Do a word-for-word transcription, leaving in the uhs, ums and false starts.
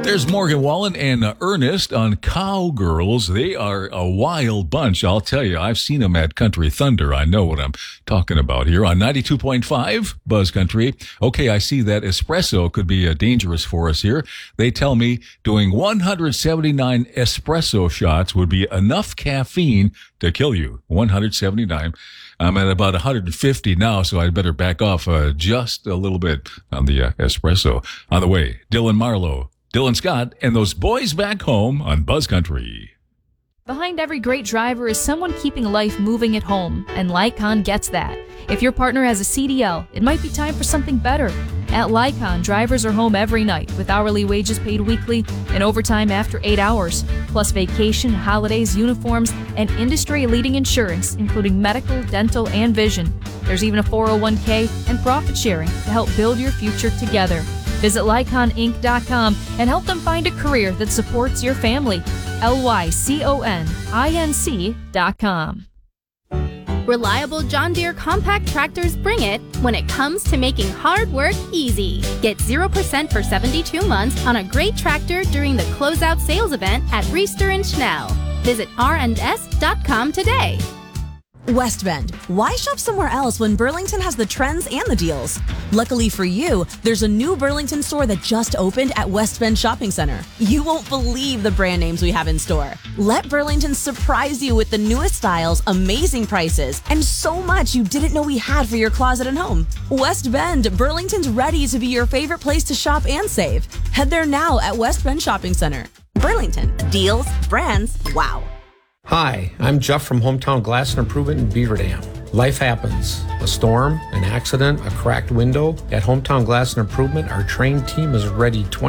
There's Morgan Wallen and uh, Ernest on Cowgirls. They are a wild bunch, I'll tell you. I've seen them at Country Thunder. I know what I'm talking about here on ninety-two point five Buzz Country. Okay, I see that espresso could be uh, dangerous for us here. They tell me doing one hundred seventy-nine espresso shots would be enough caffeine to kill you. one hundred seventy-nine. I'm at about one hundred fifty now, so I'd better back off uh, just a little bit on the uh, espresso. On the way, Dylan Marlowe, Dylan Scott, and those boys back home on Buzz Country. Behind every great driver is someone keeping life moving at home, and Lycon gets that. If your partner has a C D L, it might be time for something better. At Lycon, drivers are home every night with hourly wages paid weekly and overtime after eight hours, plus vacation, holidays, uniforms, and industry-leading insurance, including medical, dental, and vision. There's even a four oh one k and profit sharing to help build your future together. Visit Lycon Inc dot com and help them find a career that supports your family. L Y C O N I N C dot com. Reliable John Deere compact tractors bring it when it comes to making hard work easy. Get zero percent for seventy-two months on a great tractor during the closeout sales event at Reister and Schnell. Visit R and S dot com today. West Bend. Why shop somewhere else when Burlington has the trends and the deals? Luckily for you, there's a new Burlington store that just opened at West Bend Shopping Center. You won't believe the brand names we have in store. Let Burlington surprise you with the newest styles, amazing prices, and so much you didn't know we had for your closet and home. West Bend, Burlington's ready to be your favorite place to shop and save. Head there now at West Bend Shopping Center. Burlington. Deals, brands, wow. Hi, I'm Jeff from Hometown Glass and Improvement in Beaver Dam. Life happens. A storm, an accident, a cracked window. At Hometown Glass and Improvement, our trained team is ready twenty